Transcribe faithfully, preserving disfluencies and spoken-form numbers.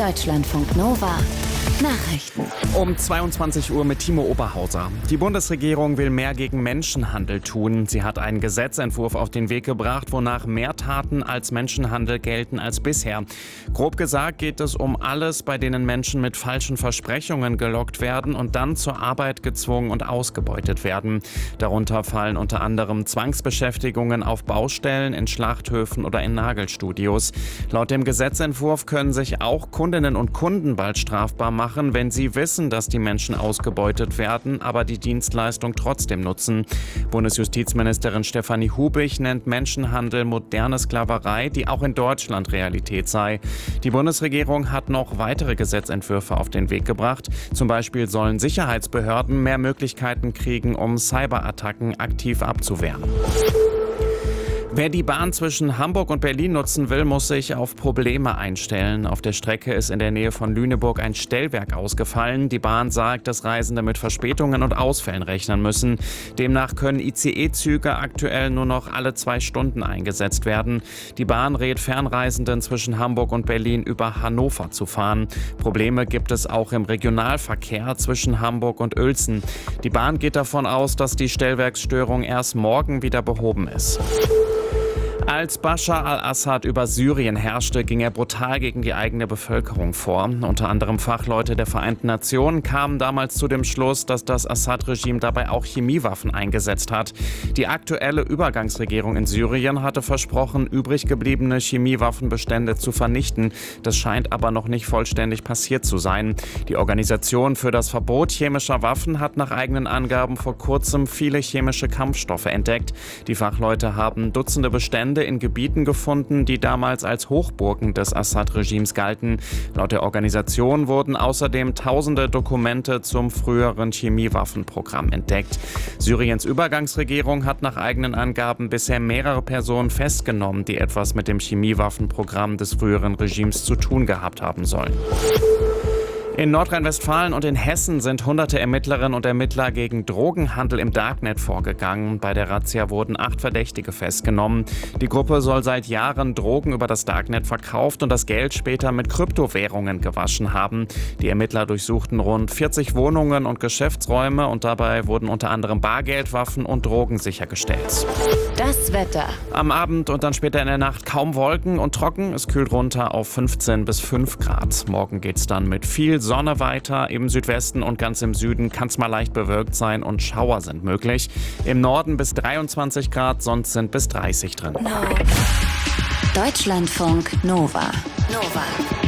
Deutschlandfunk Nova Nachrichten. Um zweiundzwanzig Uhr mit Timo Oberhauser. Die Bundesregierung will mehr gegen Menschenhandel tun. Sie hat einen Gesetzentwurf auf den Weg gebracht, wonach mehr Taten als Menschenhandel gelten als bisher. Grob gesagt geht es um alles, bei denen Menschen mit falschen Versprechungen gelockt werden und dann zur Arbeit gezwungen und ausgebeutet werden. Darunter fallen unter anderem Zwangsbeschäftigungen auf Baustellen, in Schlachthöfen oder in Nagelstudios. Laut dem Gesetzentwurf können sich auch Kundinnen und Kunden bald strafbar machen, wenn sie wissen, dass die Menschen ausgebeutet werden, aber die Dienstleistung trotzdem nutzen. Bundesjustizministerin Stefanie Hubich nennt Menschenhandel moderne Sklaverei, die auch in Deutschland Realität sei. Die Bundesregierung hat noch weitere Gesetzentwürfe auf den Weg gebracht. Zum Beispiel sollen Sicherheitsbehörden mehr Möglichkeiten kriegen, um Cyberattacken aktiv abzuwehren. Wer die Bahn zwischen Hamburg und Berlin nutzen will, muss sich auf Probleme einstellen. Auf der Strecke ist in der Nähe von Lüneburg ein Stellwerk ausgefallen. Die Bahn sagt, dass Reisende mit Verspätungen und Ausfällen rechnen müssen. Demnach können I C E-Züge aktuell nur noch alle zwei Stunden eingesetzt werden. Die Bahn rät Fernreisenden zwischen Hamburg und Berlin über Hannover zu fahren. Probleme gibt es auch im Regionalverkehr zwischen Hamburg und Uelzen. Die Bahn geht davon aus, dass die Stellwerksstörung erst morgen wieder behoben ist. Als Bashar al-Assad über Syrien herrschte, ging er brutal gegen die eigene Bevölkerung vor. Unter anderem Fachleute der Vereinten Nationen kamen damals zu dem Schluss, dass das Assad-Regime dabei auch Chemiewaffen eingesetzt hat. Die aktuelle Übergangsregierung in Syrien hatte versprochen, übrig gebliebene Chemiewaffenbestände zu vernichten. Das scheint aber noch nicht vollständig passiert zu sein. Die Organisation für das Verbot chemischer Waffen hat nach eigenen Angaben vor kurzem viele chemische Kampfstoffe entdeckt. Die Fachleute haben Dutzende Bestände in Gebieten gefunden, die damals als Hochburgen des Assad-Regimes galten. Laut der Organisation wurden außerdem tausende Dokumente zum früheren Chemiewaffenprogramm entdeckt. Syriens Übergangsregierung hat nach eigenen Angaben bisher mehrere Personen festgenommen, die etwas mit dem Chemiewaffenprogramm des früheren Regimes zu tun gehabt haben sollen. In Nordrhein-Westfalen und in Hessen sind hunderte Ermittlerinnen und Ermittler gegen Drogenhandel im Darknet vorgegangen. Bei der Razzia wurden acht Verdächtige festgenommen. Die Gruppe soll seit Jahren Drogen über das Darknet verkauft und das Geld später mit Kryptowährungen gewaschen haben. Die Ermittler durchsuchten rund vierzig Wohnungen und Geschäftsräume und dabei wurden unter anderem Bargeld, Waffen und Drogen sichergestellt. Das Wetter. Am Abend und dann später in der Nacht kaum Wolken und trocken. Es kühlt runter auf fünfzehn bis fünf Grad. Morgen geht's dann mit viel Sonne weiter. Im Südwesten und ganz im Süden kann es mal leicht bewölkt sein und Schauer sind möglich. Im Norden bis dreiundzwanzig Grad, sonst sind bis dreißig drin. No. Deutschlandfunk Nova. Nova.